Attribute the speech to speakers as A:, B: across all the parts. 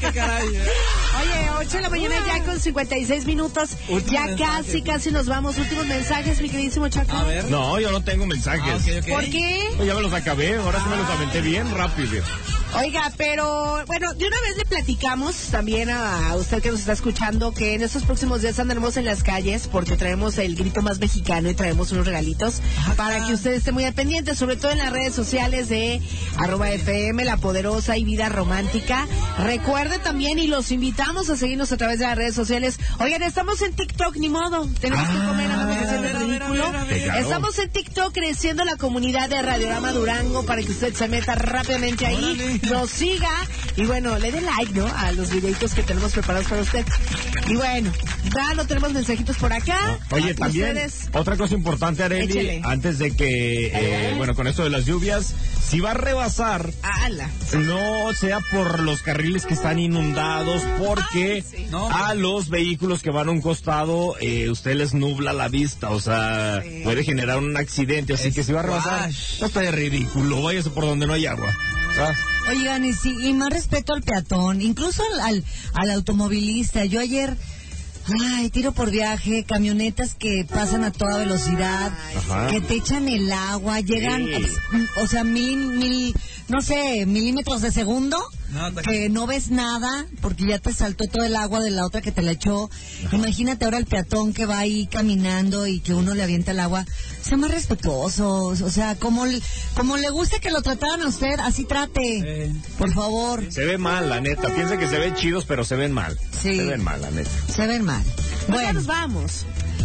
A: qué caray.
B: Oye, 8 de la mañana ya con 56 minutos. Ya casi nos vamos. Últimos mensajes, mi queridísimo Chaco.
A: A ver.
C: No, yo no tengo mensajes.
A: Okay.
B: ¿Por qué?
C: Pues ya me los acabé, ahora sí me los aventé bien rápido.
B: Oiga, pero bueno, de una vez le platicamos también a usted que nos está escuchando que en estos próximos días andaremos en las calles porque traemos el grito más mexicano y traemos unos regalitos para que usted esté muy al pendiente, sobre todo en las redes sociales de @FM, La Poderosa y Vida Romántica. Recuerde también y los invitamos a seguirnos a través de las redes sociales. Oigan, estamos en TikTok, ni modo, tenemos que comer a el ridículo. Estamos en TikTok creciendo la comunidad de Radiorama Durango para que usted se meta rápidamente ahí. Nos siga y bueno, le dé like, ¿no? A los videitos que tenemos preparados para usted. Y bueno, ya no tenemos mensajitos por acá.
C: Oye, también, otra cosa importante, Arely,
B: échale.
C: Antes de que, bueno, con esto de las lluvias, si va a rebasar, no sea por los carriles que están inundados, porque a los vehículos que van a un costado, usted les nubla la vista, o sea, puede generar un accidente, así que si va a rebasar, no está de ridículo, váyase por donde no hay agua.
D: Oigan, y más respeto al peatón, incluso al automovilista. Yo ayer, tiro por viaje, camionetas que pasan a toda velocidad, que te echan el agua, llegan, o sea, milímetros de segundo, que no ves nada porque ya te saltó todo el agua de la otra que te la echó. Imagínate ahora el peatón que va ahí caminando y que uno le avienta el agua. Sea más respetuoso, o sea, como le gusta que lo trataran a usted, así trate, por favor.
C: Se ve mal, la neta, piensa que se ven chidos, pero se ven mal.
D: Sí.
C: Se ven mal, la neta.
D: Se ven mal.
B: Bueno, ya nos vamos.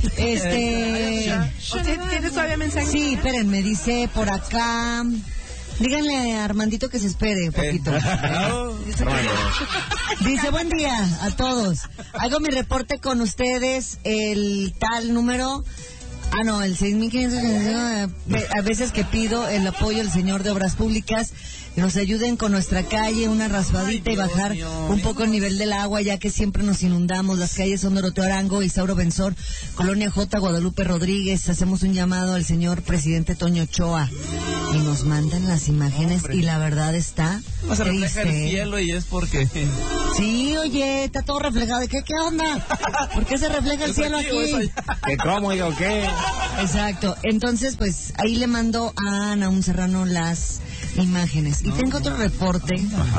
B: ¿Tienes todavía mensajes?
D: Sí, espérenme, dice por acá. Díganle a Armandito que se espere un poquito. Dice, buen día a todos. Hago mi reporte con ustedes, el tal número... el 6,500, a veces que pido el apoyo del señor de Obras Públicas, que nos ayuden con nuestra calle, una raspadita y bajar un poco el nivel del agua, ya que siempre nos inundamos. Las calles son Doroteo Arango, Isauro Benzor, Colonia J, Guadalupe Rodríguez. Hacemos un llamado al señor presidente Toño Ochoa y nos mandan las imágenes y la verdad está
A: no se refleja el cielo y es porque...
D: Sí, oye, está todo reflejado. ¿Qué onda? ¿Por qué se refleja el cielo aquí?
C: ¿Qué cómo, digo, qué?
D: Exacto. Entonces, pues, ahí le mando a Ana Un Serrano las imágenes. Y tengo otro reporte.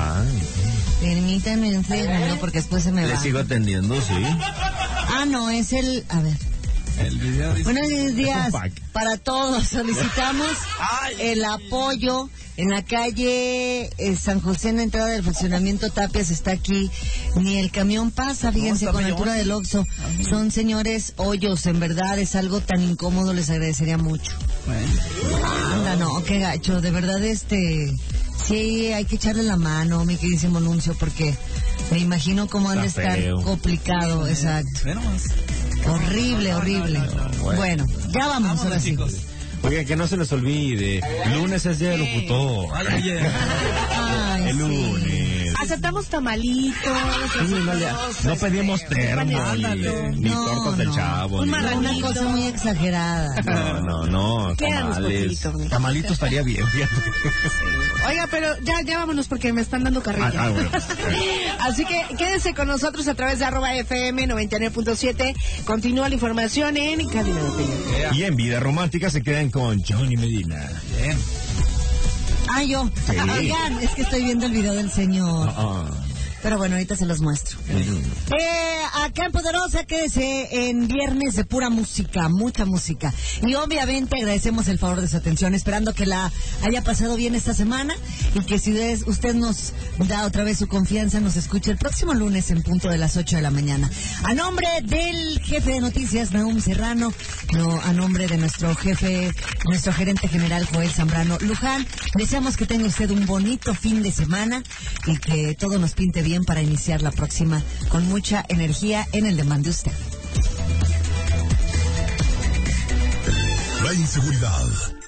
D: Permítanme un segundo porque después se me va.
C: Le sigo atendiendo, sí.
D: No, es el... A ver.
A: El video dice...
D: Buenos días para todos. Solicitamos el apoyo en la calle San José, en la entrada del fraccionamiento Tapias. Está aquí, ni el camión pasa, fíjense, con la altura del Oxxo. Son, señores, hoyos, en verdad es algo tan incómodo, les agradecería mucho. No, qué gacho, de verdad, sí, hay que echarle la mano, mi queridísimo Nuncio, porque me imagino cómo han de estar complicado, exacto. Horrible. Bueno, ya vamos ahora sí.
C: Oigan, que no se les olvide, el lunes es día del locutor. El lunes.
B: Aceptamos tamalitos.
C: No pedimos termos, ni tortas del Chavo.
D: Una cosa muy exagerada.
C: No, Tamalito estaría bien, fíjate.
B: Oiga, pero ya vámonos porque me están dando carrilla.
C: Bueno.
B: Así que quédese con nosotros a través de @FM 99.7. Continúa la información en Cabina de Opinión.
C: Y en Vida Romántica se quedan con Johnny Medina.
A: Bien.
D: Yo.
C: Sí.
D: Oigan, es que estoy viendo el video del señor. Pero bueno, ahorita se los muestro. Acá en Poderosa, quédese en viernes de pura música, mucha música. Y obviamente agradecemos el favor de su atención, esperando que la haya pasado bien esta semana y que si usted nos da otra vez su confianza, nos escuche el próximo lunes en punto de las 8 de la mañana. A nombre del jefe de noticias, Nahum Serrano, a nombre de nuestro gerente general, Joel Zambrano Luján, deseamos que tenga usted un bonito fin de semana y que todo nos pinte bien para iniciar la próxima con mucha energía en el demás de usted.
E: La inseguridad